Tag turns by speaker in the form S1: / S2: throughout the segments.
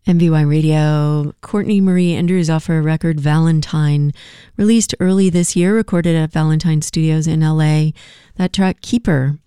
S1: MVY Radio. Courtney Marie Andrews off her record Valentine, released early this year, recorded at Valentine Studios in LA. That track, Keeper.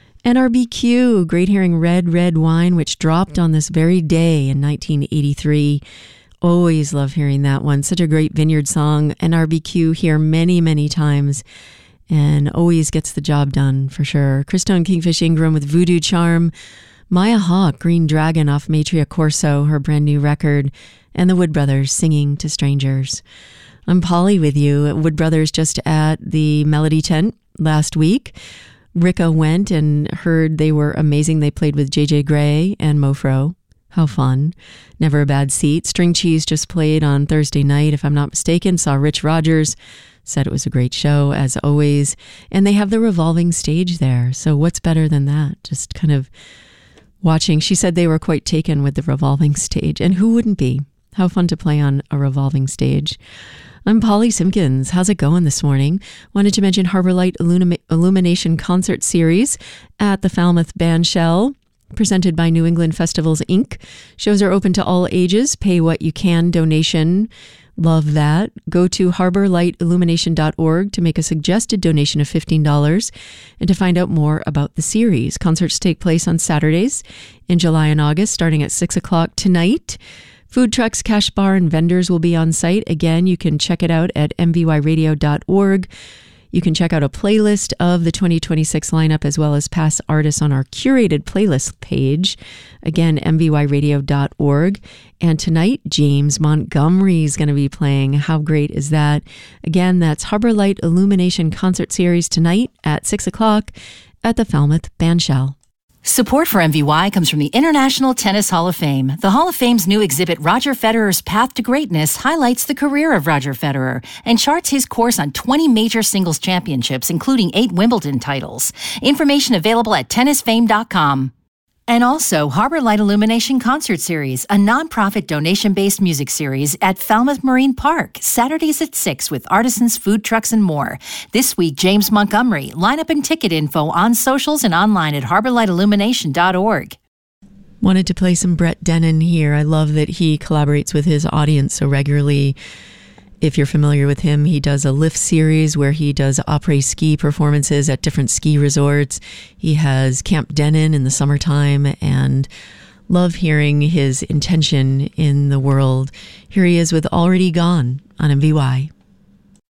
S1: NRBQ, Great Hearing Red, Red Wine, which dropped on this very day in 1983. Always love hearing that one. Such a great Vineyard song. NRBQ here many, many times and always gets the job done for sure. Christone Kingfish Ingram with Voodoo Charm. Maya Hawke, Green Dragon off Matria Corso, her brand new record, and the Wood Brothers singing to strangers. I'm Polly with you. Wood Brothers just at the Melody Tent last week. Ricka went and heard they were amazing. They played with JJ Grey and Mofro. How fun. Never a bad seat. String Cheese just played on Thursday night, if I'm not mistaken. Saw Rich Rogers. Said it was a great show, as always. And they have the revolving stage there. So what's better than that? Just kind of watching. She said they were quite taken with the revolving stage. And who wouldn't be? How fun to play on a revolving stage. I'm Polly Simpkins. How's it going this morning? Wanted to mention Harbor Light Illumination Concert Series at the Falmouth Bandshell, presented by New England Festivals, Inc. Shows are open to all ages. Pay what you can donation. Love that. Go to harborlightillumination.org to make a suggested donation of $15 and to find out more about the series. Concerts take place on Saturdays in July and August, starting at 6 o'clock tonight. Food trucks, cash bar, and vendors will be on site. Again, you can check it out at mvyradio.org. You can check out a playlist of the 2026 lineup as well as past artists on our curated playlist page. Again, mvyradio.org. And tonight, James Montgomery is going to be playing. How great is that? Again, that's Harbor Light Illumination Concert Series tonight at 6 o'clock at the Falmouth Bandshell.
S2: Support for MVY comes from the International Tennis Hall of Fame. The Hall of Fame's new exhibit, Roger Federer's Path to Greatness, highlights the career of Roger Federer and charts his course on 20 major singles championships, including 8 Wimbledon titles. Information available at tennisfame.com. And also, Harbor Light Illumination Concert Series, a nonprofit donation-based music series at Falmouth Marine Park, Saturdays at 6 with artisans, food trucks, and more. This week, James Montgomery. Lineup and ticket info on socials and online at harborlightillumination.org.
S1: Wanted to play some Brett Dennen here. I love that he collaborates with his audience so regularly. If you're familiar with him, he does a lift series where he does après-ski performances at different ski resorts. He has Camp Dennen in the summertime, and love hearing his intention in the world. Here he is with Already Gone on MVY.